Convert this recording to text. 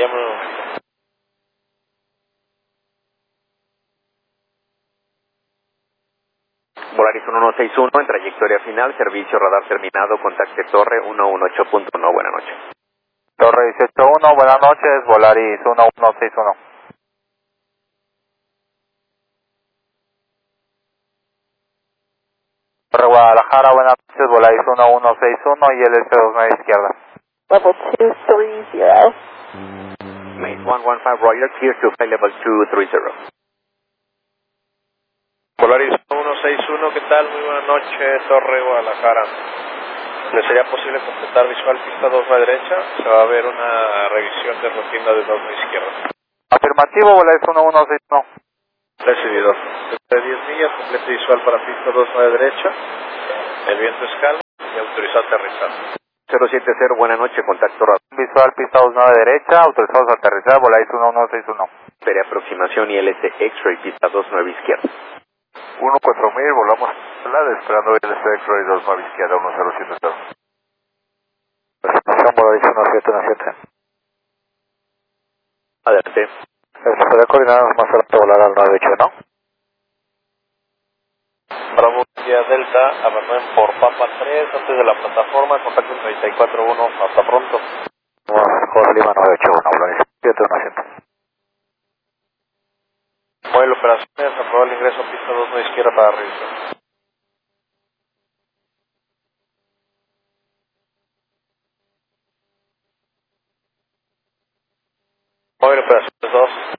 llamo. Volaris 1161 en trayectoria final, servicio radar terminado, contacte torre 118.1, buenas noches. Torre 181, buenas noches, Volaris 1161. Torre Guadalajara, buenas noches, Volaris 1161 y LS29 izquierda. Level 230. Maze 115 Roger, clear to flight level 230. Volaris 161, ¿qué tal? Muy buenas noches, Torre Guadalajara. ¿Le sería posible completar visual pista 2 a la derecha? Se va a ver una revisión de rutina de 2 a la izquierda. Afirmativo, Volaris 1161. Recibido. De 10 millas, complete visual para pista 2 a la derecha. El viento es calmo y autorizado a aterrizar. 070, buenas noches, contacto radar. Visual pista 29 a derecha, autorizados a aterrizar, Volaris 1161. Serie aproximación ILS X-Ray, pista 29 izquierda. 14000, volamos a la esperando el X-Ray 29 izquierda, 1070. Presentación, Volaris 1717. Adelante. ¿Se puede coordinarnos más adelante volar al 981? Bravo, Vía Delta, abandonen por Papa 3, antes de la plataforma, contacto 34-1, hasta pronto. Jorge Lima 981, Volaris 1717. Modelo operaciones, aprobó el ingreso a pista 2 a izquierda para revisión. Modelo operaciones 2.